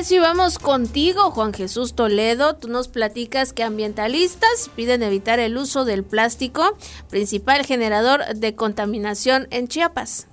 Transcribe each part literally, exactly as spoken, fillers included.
eso y vamos contigo, Juan Jesús Toledo. Tú nos platicas que ambientalistas piden evitar el uso del plástico, principal generador de contaminación en Chiapas.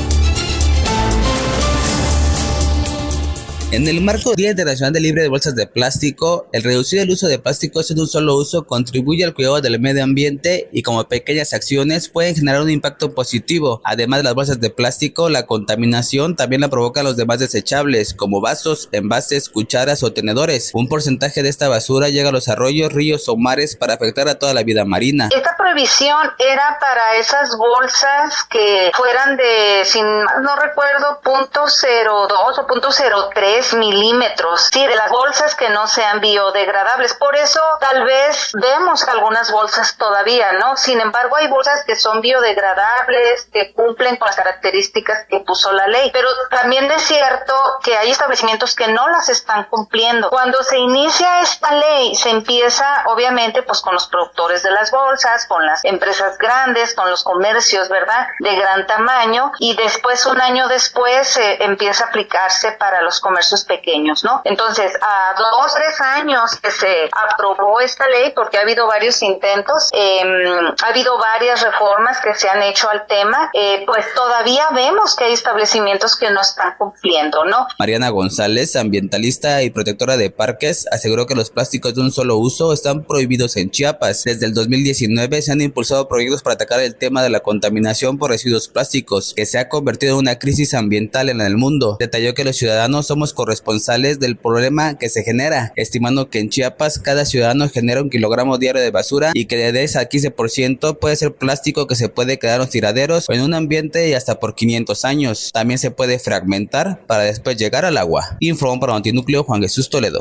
En el marco del Día Internacional de Libre de Bolsas de Plástico, el reducir el uso de plásticos en un solo uso contribuye al cuidado del medio ambiente y como pequeñas acciones pueden generar un impacto positivo. Además de las bolsas de plástico, la contaminación también la provocan los demás desechables, como vasos, envases, cucharas o tenedores. Un porcentaje de esta basura llega a los arroyos, ríos o mares para afectar a toda la vida marina. Esta prohibición era para esas bolsas que fueran de, si no recuerdo, punto cero dos o punto cero tres milímetros, sí, de las bolsas que no sean biodegradables. Por eso tal vez vemos algunas bolsas todavía, ¿no? Sin embargo, hay bolsas que son biodegradables, que cumplen con las características que puso la ley. Pero también es cierto que hay establecimientos que no las están cumpliendo. Cuando se inicia esta ley, se empieza, obviamente, pues con los productores de las bolsas, con las empresas grandes, con los comercios, ¿verdad?, de gran tamaño, y después, un año después, eh, empieza a aplicarse para los comercios pequeños, ¿no? Entonces, a dos, tres años que se aprobó esta ley, porque ha habido varios intentos, eh, ha habido varias reformas que se han hecho al tema, eh, pues todavía vemos que hay establecimientos que no están cumpliendo, ¿no? Mariana González, ambientalista y protectora de parques, aseguró que los plásticos de un solo uso están prohibidos en Chiapas. Desde el dos mil diecinueve se han impulsado proyectos para atacar el tema de la contaminación por residuos plásticos, que se ha convertido en una crisis ambiental en el mundo. Detalló que los ciudadanos somos corresponsales del problema que se genera, estimando que en Chiapas cada ciudadano genera un kilogramo diario de basura y que de diez a quince por ciento puede ser plástico que se puede quedar en los tiraderos o en un ambiente y hasta por quinientos años. También se puede fragmentar para después llegar al agua. Informó para Notinúcleo Juan Jesús Toledo.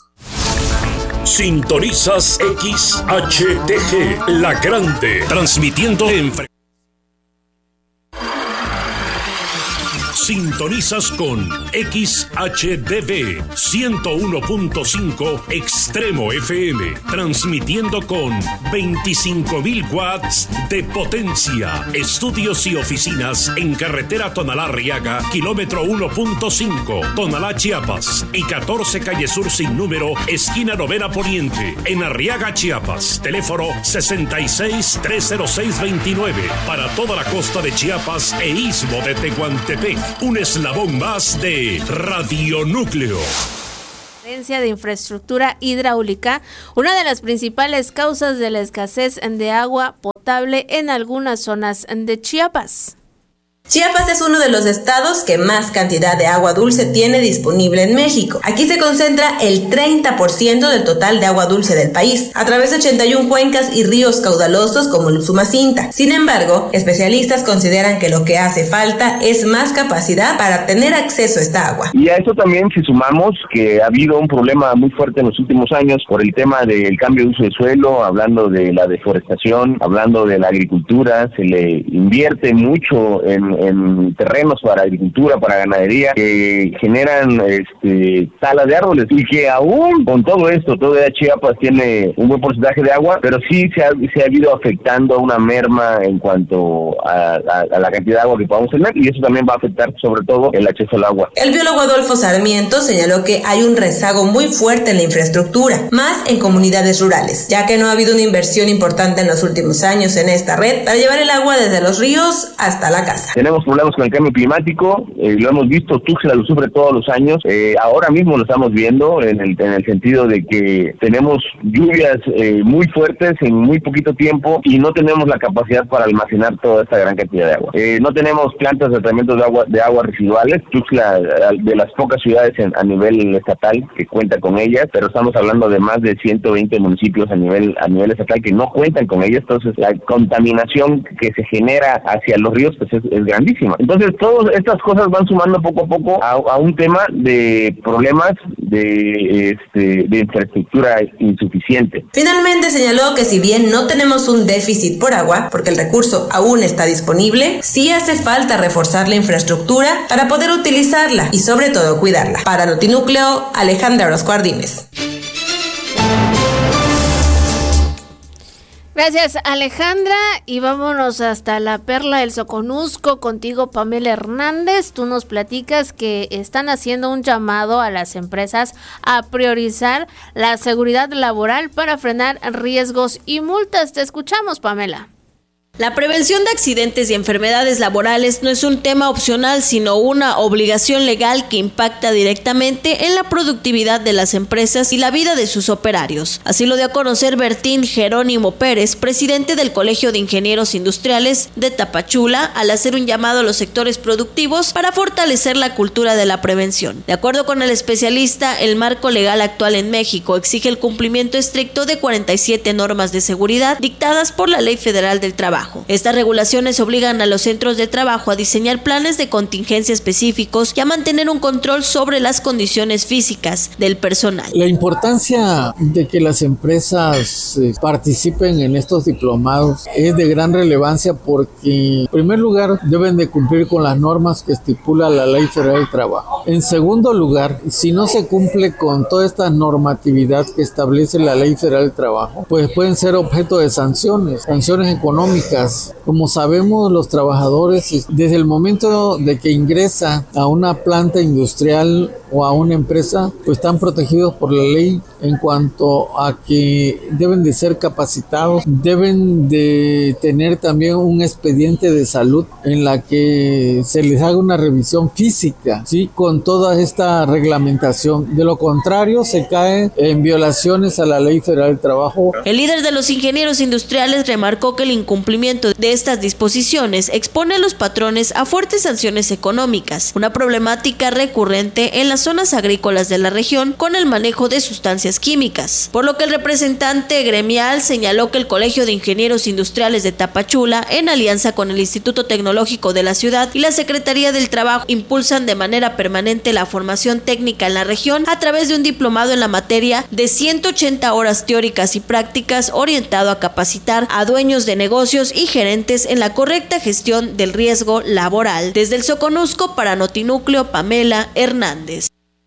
Sintonizas X H D G, La Grande, transmitiendo en fre- Sintonizas con X H D V ciento uno punto cinco Extremo F M, transmitiendo con veinticinco mil watts de potencia. Estudios y oficinas en carretera Tonalá-Arriaga, kilómetro uno punto cinco, Tonalá, Chiapas, y catorce calle Sur sin número, esquina Novena Poniente, en Arriaga, Chiapas. Teléfono sesenta y seis, trescientos seis veintinueve, para toda la costa de Chiapas e istmo de Tehuantepec. Un eslabón más de Radio Núcleo. De infraestructura hidráulica, una de las principales causas de la escasez de agua potable en algunas zonas de Chiapas. Chiapas es uno de los estados que más cantidad de agua dulce tiene disponible en México. Aquí se concentra el treinta por ciento del total de agua dulce del país, a través de ochenta y una cuencas y ríos caudalosos como el Usumacinta. Sin embargo, especialistas consideran que lo que hace falta es más capacidad para tener acceso a esta agua. Y a eso también si sumamos que ha habido un problema muy fuerte en los últimos años por el tema del cambio de uso de suelo, hablando de la deforestación, hablando de la agricultura, se le invierte mucho en en terrenos para agricultura, para ganadería, que generan este, tala de árboles, y que aún con todo esto, todavía Chiapas tiene un buen porcentaje de agua, pero sí se ha, se ha ido afectando a una merma en cuanto a, a, a la cantidad de agua que podamos tener, y eso también va a afectar sobre todo el acceso al agua. El biólogo Adolfo Sarmiento señaló que hay un rezago muy fuerte en la infraestructura, más en comunidades rurales, ya que no ha habido una inversión importante en los últimos años en esta red para llevar el agua desde los ríos hasta la casa. Tenemos problemas con el cambio climático, eh, lo hemos visto, Tuxtla lo sufre todos los años, eh, ahora mismo lo estamos viendo en el, en el sentido de que tenemos lluvias eh, muy fuertes en muy poquito tiempo y no tenemos la capacidad para almacenar toda esta gran cantidad de agua. Eh, no tenemos plantas de tratamiento de agua de aguas residuales, Tuxtla de las pocas ciudades en, a nivel estatal que cuenta con ellas, pero estamos hablando de más de ciento veinte municipios a nivel a nivel estatal que no cuentan con ellas, entonces la contaminación que se genera hacia los ríos pues es, es grandísima. Entonces todas estas cosas van sumando poco a poco a, a un tema de problemas de, este, de infraestructura insuficiente. Finalmente señaló que si bien no tenemos un déficit por agua, porque el recurso aún está disponible, sí hace falta reforzar la infraestructura para poder utilizarla y sobre todo cuidarla. Para Notinúcleo, Alejandra Orozco Ardínez. Gracias, Alejandra, y vámonos hasta la Perla del Soconusco contigo, Pamela Hernández. Tú nos platicas que están haciendo un llamado a las empresas a priorizar la seguridad laboral para frenar riesgos y multas. Te escuchamos, Pamela. La prevención de accidentes y enfermedades laborales no es un tema opcional, sino una obligación legal que impacta directamente en la productividad de las empresas y la vida de sus operarios. Así lo dio a conocer Bertín Jerónimo Pérez, presidente del Colegio de Ingenieros Industriales de Tapachula, al hacer un llamado a los sectores productivos para fortalecer la cultura de la prevención. De acuerdo con el especialista, el marco legal actual en México exige el cumplimiento estricto de cuarenta y siete normas de seguridad dictadas por la Ley Federal del Trabajo. Estas regulaciones obligan a los centros de trabajo a diseñar planes de contingencia específicos y a mantener un control sobre las condiciones físicas del personal. La importancia de que las empresas eh, participen en estos diplomados es de gran relevancia porque, en primer lugar, deben de cumplir con las normas que estipula la Ley Federal del Trabajo. En segundo lugar, si no se cumple con toda esta normatividad que establece la Ley Federal del Trabajo, pues pueden ser objeto de sanciones, sanciones económicas. Como sabemos, los trabajadores, desde el momento de que ingresa a una planta industrial o a una empresa, pues están protegidos por la ley en cuanto a que deben de ser capacitados, deben de tener también un expediente de salud en la que se les haga una revisión física, ¿sí? Con toda esta reglamentación. De lo contrario, se cae en violaciones a la Ley Federal del Trabajo. El líder de los ingenieros industriales remarcó que el incumplimiento de estas disposiciones expone a los patrones a fuertes sanciones económicas, una problemática recurrente en las zonas agrícolas de la región con el manejo de sustancias químicas, por lo que el representante gremial señaló que el Colegio de Ingenieros Industriales de Tapachula, en alianza con el Instituto Tecnológico de la ciudad y la Secretaría del Trabajo, impulsan de manera permanente la formación técnica en la región a través de un diplomado en la materia de ciento ochenta horas teóricas y prácticas orientado a capacitar a dueños de negocios y gerentes en la correcta gestión del riesgo laboral. Desde el Soconusco, para Notinúcleo, Pamela Hernández.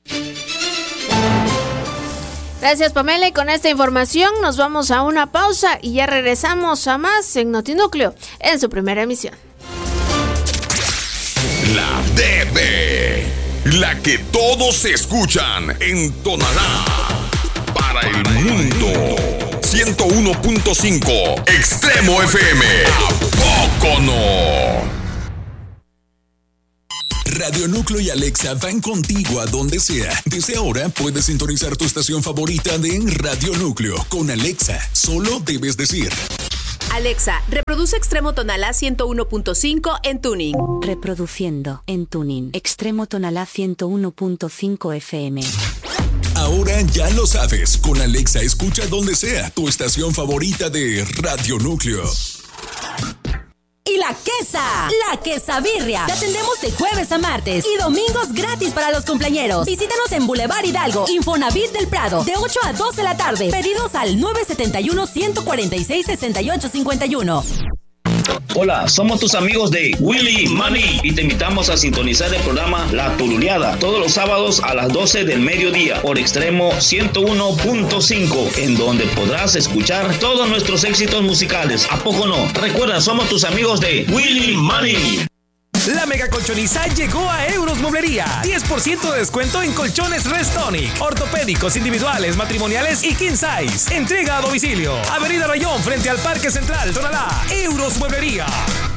Gracias, Pamela, y con esta información nos vamos a una pausa y ya regresamos a más en Notinúcleo en su primera emisión. La D B, la que todos escuchan en Tonalá para el mundo. ciento uno punto cinco Extremo F M. ¿A poco no? Radio Núcleo y Alexa van contigo a donde sea. Desde ahora puedes sintonizar tu estación favorita de Radio Núcleo. Con Alexa, solo debes decir: Alexa, reproduce Extremo Tonalá ciento uno punto cinco en tuning. Reproduciendo en tuning. Extremo Tonalá ciento uno punto cinco F M. Ahora ya lo sabes, con Alexa escucha donde sea tu estación favorita de Radio Núcleo. Y la Quesa, la Quesabirria. Te atendemos de jueves a martes y domingos gratis para los cumpleañeros. Visítanos en Boulevard Hidalgo, Infonavit del Prado, de ocho a dos de la tarde. Pedidos al nueve siete uno, uno cuatro seis, seis ocho cinco uno. Hola, somos tus amigos de Willy Money y te invitamos a sintonizar el programa La Turuleada todos los sábados a las doce del mediodía por Extremo ciento uno punto cinco, en donde podrás escuchar todos nuestros éxitos musicales. ¿A poco no? Recuerda, somos tus amigos de Willy Money. La mega colchoniza llegó a Euros Mueblería. diez por ciento de descuento en colchones Restonic, ortopédicos individuales, matrimoniales y king size. Entrega a domicilio. Avenida Rayón frente al Parque Central, Tonalá. Euros Mueblería.